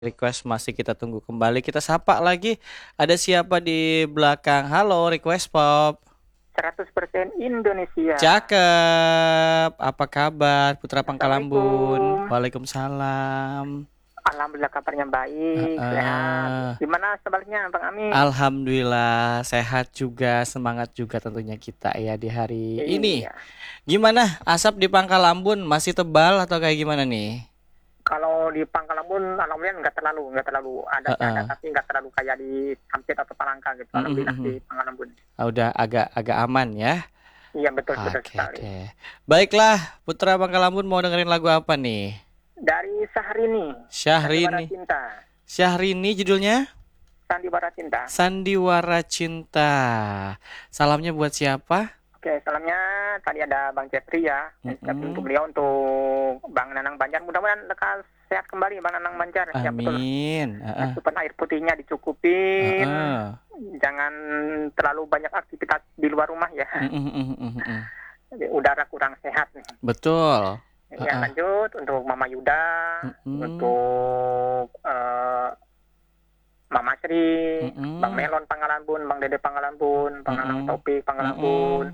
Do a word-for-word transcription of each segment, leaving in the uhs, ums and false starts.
Request masih kita tunggu kembali. Kita sapa lagi. Ada siapa di belakang? Halo, Request Pop. seratus persen Indonesia. Cakep. Apa kabar Putra Pangkalambun? Assalamualaikum. Waalaikumsalam. Alhamdulillah kabarnya baik, Uh, sehat. uh, Gimana sebaliknya Bang Ami? Alhamdulillah sehat juga, semangat juga tentunya kita ya di hari ini. Iya. Gimana asap di Pangkalambun? Masih tebal atau kayak gimana nih? Kalau di Pangkalambun, alhamdulillah nggak terlalu, nggak terlalu ada Uh, sih ada, uh. tapi nggak terlalu kayak di Sampit atau Palangka gitu. Mm, mm, Alhamdulillah mm, di mm. Pangkalambun. Ah, udah agak agak aman ya. Iya betul betul Oke sekali. deh. Baiklah, Putra Pangkalambun mau dengerin lagu apa nih? Dari Syahrini. Sandiwara Syahrini. Cinta. Syahrini judulnya? Sandiwara Cinta. Sandiwara Cinta. Salamnya buat siapa? Oke, salamnya tadi ada Bang Jeffrey ya. Tapi Mm-mm. untuk beliau, untuk Bang Nanang Banjar. Mudah-mudahan lekas sehat kembali Bang Nanang Banjar. Ya betul. Amin. Uh-uh. Asupan air putihnya dicukupin. Uh-uh. Jangan terlalu banyak aktivitas di luar rumah ya. Mm-mm-mm-mm-mm. Jadi udara kurang sehat nih. Betul. Ya Uh-uh. lanjut untuk Mama Yuda, Mm-mm. untuk eh, Mama Sri, Mm-mm. Bang Melon Pangkalambun, Bang Dede Pangkalambun, Bang Nanang Mm-mm. Taufik Pangkalambun,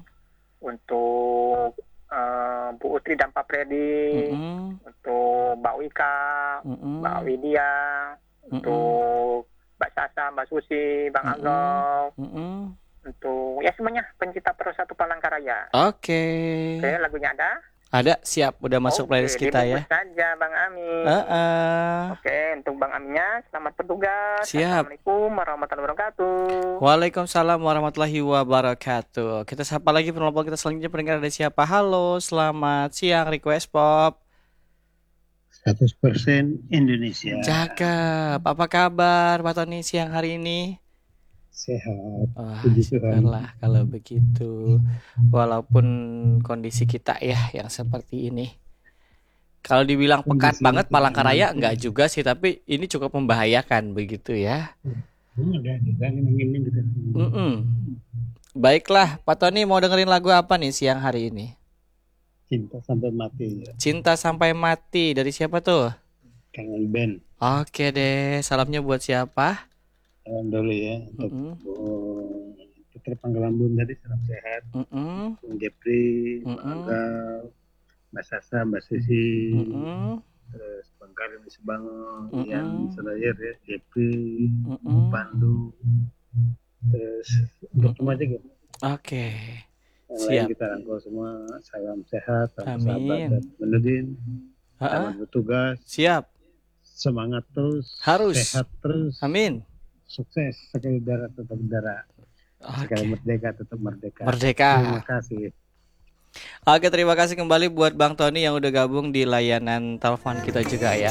untuk eh, Bu Utri dan Pak Freddy, Mm-mm. untuk Mbak Wika, Mm-mm. Mbak Widya, Mm-mm. untuk Mbak Sasa, Mbak Susi, Bang Mm-mm. Agong, Mm-mm. untuk ya semuanya pencinta Persatu Palangkaraya. Oke. Oke, lagunya ada? Ada, siap. Udah masuk Oke, playlist kita dibungkus ya. saja Bang Ami. Uh-uh. Oke, untuk Bang Aminya, selamat bertugas. Siap. Assalamualaikum warahmatullahi wabarakatuh. Waalaikumsalam warahmatullahi wabarakatuh. Kita sapa lagi penelpon kita selanjutnya, pendengar ada siapa? Halo, selamat siang Request Pop. seratus persen Indonesia. Cakep. Apa kabar Pak Tony siang hari ini? Sehat. Wah, Puji Tuhan. syukurlah kalau begitu. Walaupun kondisi kita ya yang seperti ini. Kalau dibilang pekat Kondisi banget kita Palangkaraya ini. enggak juga sih, tapi ini cukup membahayakan begitu ya. Hmm, ada ada angin-angin gitu. Mm-mm. Baiklah, Pak Tony mau dengerin lagu apa nih siang hari ini? Cinta sampai mati ya. Cinta Sampai Mati dari siapa tuh? Kangen band. Oke deh, salamnya buat siapa? Salam dulu ya untuk Mm-mm. oh, Putra Pangkalambun tadi salam sehat. Mm-mm. Bung Jepri, Bang Mm-mm. Angga, Mbak Sasa, Mbak Susi, Mm-mm. terus Bang Karim di Sebango, Mm-mm. Ian Selayar ya, Jepri, Mm-mm. Pandu, terus untuk semua aja gitu. Oke, Yang siap. lain kita rangkul semua. Salam sehat, salam sahabat Amin. dan menudin. Ha-ha. Selamat bertugas, Siap, semangat terus, harus. sehat terus, Amin. sukses. Sekali darah tetap darah, sekali Oke, merdeka tetap merdeka. merdeka. Terima kasih. Oke, terima kasih kembali buat Bang Tony yang udah gabung di layanan telepon kita juga ya.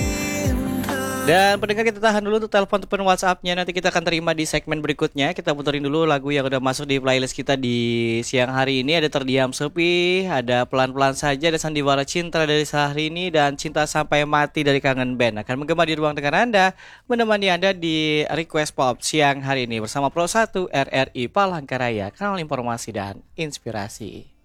Dan pendengar kita tahan dulu untuk telepon ataupun WhatsApp-nya, nanti kita akan terima di segmen berikutnya. Kita puterin dulu lagu yang udah masuk di playlist kita di siang hari ini. Ada Terdiam Sepi, ada Pelan-Pelan Saja, ada Sandiwara Cinta dari Syahrini, dan Cinta Sampai Mati dari Kangen Band akan menggema di ruang dengar Anda, menemani Anda di Request Pop siang hari ini bersama Pro satu R R I Palangkaraya, kanal informasi dan inspirasi.